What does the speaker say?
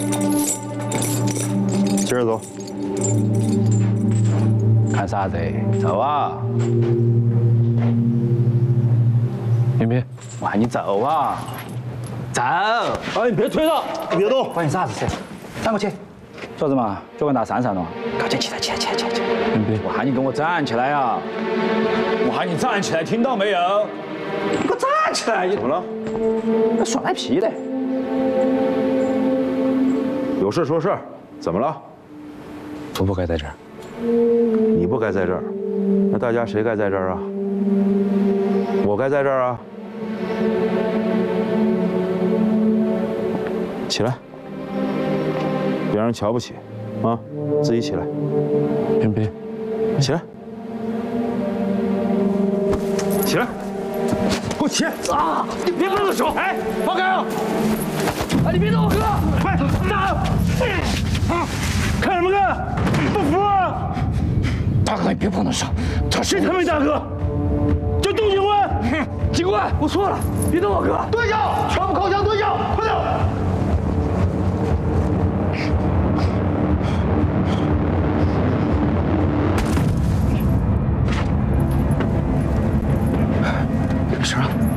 接着走。 看啥子？走啊！冰冰，我喊你走啊！走！ 哎，你别推了，你别动。 关你啥子事？转过去。说什么？脚杆打山上了？快点起来！冰冰，我喊你跟我站起来呀！我喊你站起来，听到没有？你给我站起来！ 怎么了？ 耍赖皮嘞！ 有事说事，怎么了？ 我不该在这儿。 你不该在这儿，那大家谁该在这儿啊？我该在这儿啊！起来，别让人瞧不起，啊，自己起来。 冰冰， 起来，起来，给我起来！ 啊！你别碰我手！哎，放开啊！哎，你别动我哥！ 快打！看什么看？不服啊！ 大哥，你别碰他手！ 谁他妈大哥？叫杜警官！ 警官，我错了，别动我哥！ 蹲下！全部靠墙蹲下！快点！ 没事啊。